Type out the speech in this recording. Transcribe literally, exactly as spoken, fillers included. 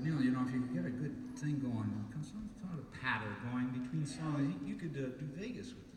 Neil, you know, if you could get a good thing going, some sort of patter going between songs, you, you could uh, do Vegas with